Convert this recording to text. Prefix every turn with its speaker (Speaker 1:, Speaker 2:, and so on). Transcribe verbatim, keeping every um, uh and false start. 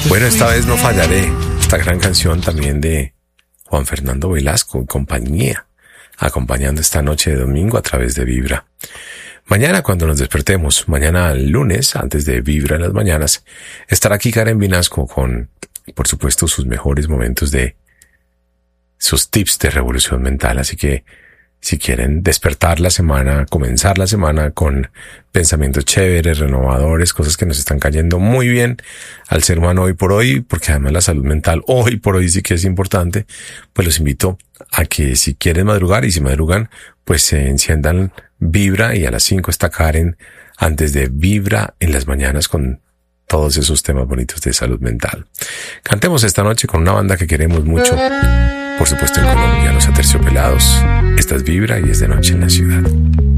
Speaker 1: Bueno, esta vez no fallaré. Esta gran canción también de Juan Fernando Velasco y compañía, acompañando esta noche de domingo a través de Vibra. Mañana cuando nos despertemos, mañana lunes, antes de Vibra en las mañanas, estará aquí Karen Vinasco con, por supuesto, sus mejores momentos de sus tips de revolución mental. Así que si quieren despertar la semana, comenzar la semana con pensamientos chéveres, renovadores, cosas que nos están cayendo muy bien al ser humano hoy por hoy, porque además la salud mental hoy por hoy sí que es importante, pues los invito a que si quieren madrugar y si madrugan, pues se enciendan Vibra y a las cinco está Karen antes de Vibra en las mañanas con todos esos temas bonitos de salud mental. Cantemos esta noche con una banda que queremos mucho, por supuesto en Colombia, Los Aterciopelados. Esta es Vibra y es de noche en la ciudad.